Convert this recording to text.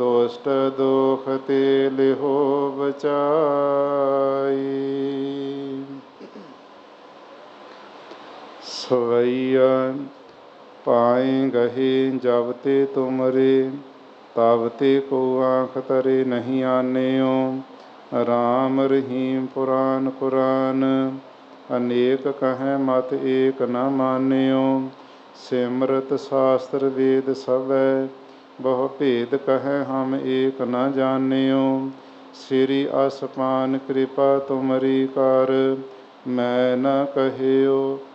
ਦੁਸ਼ਟ ਦੁਖ ਤੇ ਲਿਹੋ ਬਚਾਈ। ਸਵਈਆ ਪਾਏ ਗਹੇ ਜਬ ਤੇ ਤੁਮਰੇ, ਤਬ ਤੇ ਕੋ ਆਂਖ ਤਰੇ ਨਹੀਂ ਆਨਿਓ। ਰਾਮ ਰਹੀਮ ਪੁਰਾਨ ਕੁਰਾਨ, ਅਨੇਕ ਕਹੈ ਮਤ ਏਕ ਨ ਮਾਨਿਓ। ਸਿਮਰਤ ਸ਼ਾਸਤਰ ਵੇਦ ਸਭੈ, ਬਹੁ ਭੇਦ ਕਹੈ ਹਮ ਏਕ ਨ ਜਾਨਿਓ। ਸ੍ਰੀ ਅਸਪਾਨ ਕਿਰਪਾ ਤੁਮਰੀ ਕਰ, ਮੈਂ ਨ ਕਹਿਓ।